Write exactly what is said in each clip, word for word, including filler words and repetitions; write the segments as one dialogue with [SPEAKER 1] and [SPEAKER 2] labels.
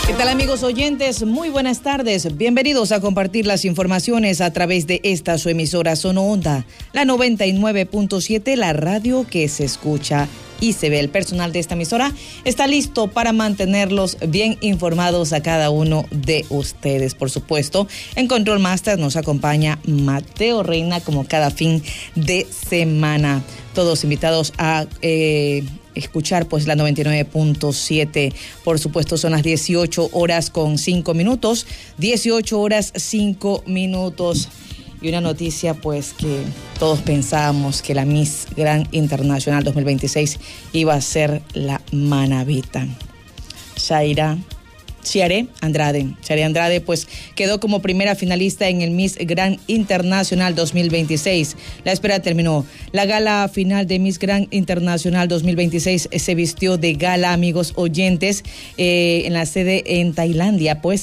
[SPEAKER 1] ¿Qué tal, amigos oyentes? Muy buenas tardes. Bienvenidos a compartir las informaciones a través de esta su emisora Sono Onda, la noventa y nueve punto siete, la radio que se escucha y se ve. El personal de esta emisora está listo para mantenerlos bien informados a cada uno de ustedes. Por supuesto, en Control Master nos acompaña Mateo Reina como cada fin de semana. Todos invitados a eh, escuchar pues la noventa y nueve punto siete. Por supuesto, son las dieciocho horas con cinco minutos. dieciocho horas cinco minutos. Y una noticia pues que todos pensábamos que la Miss Grand Internacional dos mil veintiséis iba a ser la manabita. Shaira Chiare Andrade. Chiare Andrade pues quedó como primera finalista en el Miss Grand Internacional dos mil veintiséis. La espera terminó. La gala final de Miss Grand Internacional dos mil veintiséis se vistió de gala, amigos oyentes, eh, en la sede en Tailandia, pues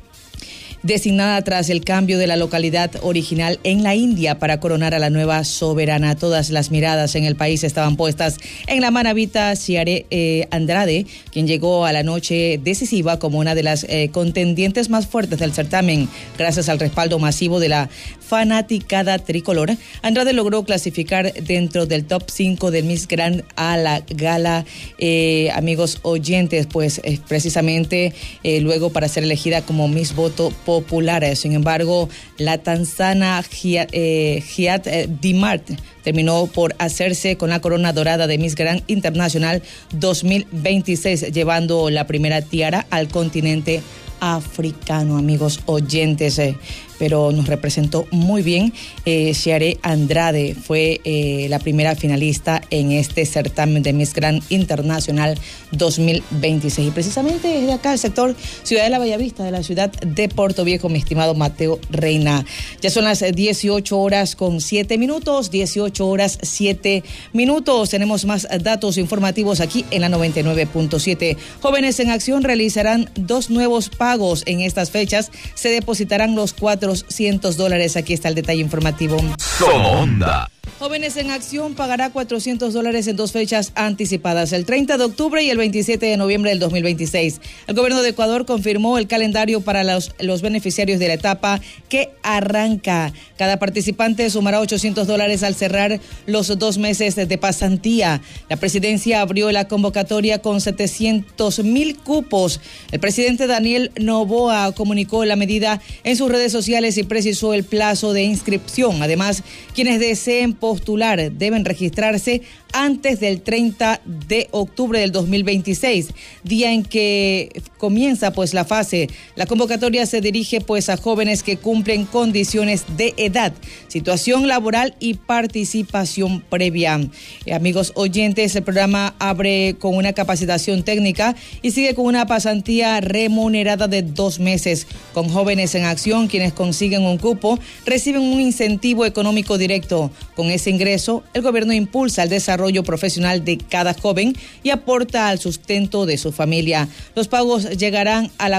[SPEAKER 1] designada tras el cambio de la localidad original en la India para coronar a la nueva soberana. Todas las miradas en el país estaban puestas en la manabita Chiare eh, Andrade, quien llegó a la noche decisiva como una de las eh, contendientes más fuertes del certamen. Gracias al respaldo masivo de la fanaticada tricolor, Andrade logró clasificar dentro del top cinco del Miss Grand a la gala, eh, amigos oyentes, pues eh, precisamente eh, luego para ser elegida como Miss Voto Popular. Sin embargo, la tanzana Giat eh, eh, Dimart terminó por hacerse con la corona dorada de Miss Grand Internacional dos mil veintiséis, llevando la primera tiara al continente africano, amigos oyentes, eh, pero nos representó muy bien. eh, Chiare Andrade fue eh, la primera finalista en este certamen de Miss Grand Internacional dos mil veintiséis. Y precisamente desde acá, el sector Ciudad de la Bellavista, de la ciudad de Puerto Viejo, mi estimado Mateo Reina. Ya son las dieciocho horas con siete minutos, dieciocho horas siete minutos. Tenemos más datos informativos aquí en la noventa y nueve punto siete. Jóvenes en Acción realizarán dos nuevos pagos en estas fechas. Se depositarán los cuatrocientos dólares. Aquí está el detalle informativo.
[SPEAKER 2] Sono Onda.
[SPEAKER 1] Jóvenes en Acción pagará cuatrocientos dólares en dos fechas anticipadas, el treinta de octubre y el veintisiete de noviembre del dos mil veintiséis. El gobierno de Ecuador confirmó el calendario para los, los beneficiarios de la etapa que arranca. Cada participante sumará ochocientos dólares al cerrar los dos meses de pasantía. La presidencia abrió la convocatoria con setecientos mil cupos. El presidente Daniel Noboa comunicó la medida en sus redes sociales y precisó el plazo de inscripción. Además, quienes deseen postular deben registrarse antes del treinta de octubre del dos mil veintiséis, día en que comienza pues la fase. La convocatoria se dirige pues a jóvenes que cumplen condiciones de edad, situación laboral y participación previa. Eh, amigos oyentes, el programa abre con una capacitación técnica y sigue con una pasantía remunerada de dos meses. Con Jóvenes en Acción, quienes consiguen un cupo reciben un incentivo económico directo. Con ese ingreso, el gobierno impulsa el desarrollo profesional de cada joven y aporta al sustento de su familia. Los pagos llegarán a la